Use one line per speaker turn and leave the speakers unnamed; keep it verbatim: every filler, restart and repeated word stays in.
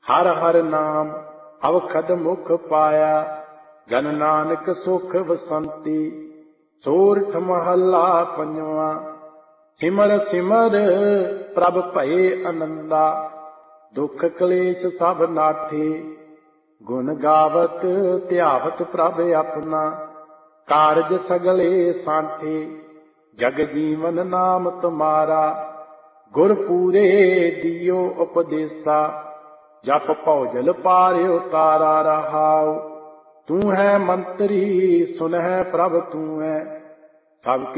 हर हर नाम अवखद मुख पाया, जन नानक सुख वसंती। सोरठ महला पंजवा। सिमर सिमर प्रभ भये आनंदा, दुख क्लेश सब नाथे। गुण गावत ध्यावत प्रभ अपना, कारज सगले सांठे। जग जीवन नाम तुम्हारा, गुर पूरे दियो उपदेसा। जप भौजल पार उतारा रहाओ, तू है मंत्री सुन है प्रभ तू है। सब